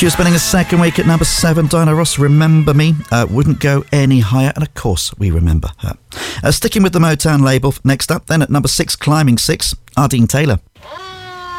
She was spending a second week at number 7. Diana Ross, Remember Me, wouldn't go any higher, and of course we remember her. Sticking with the Motown label, next up then at number 6, climbing 6, Ardeen Taylor.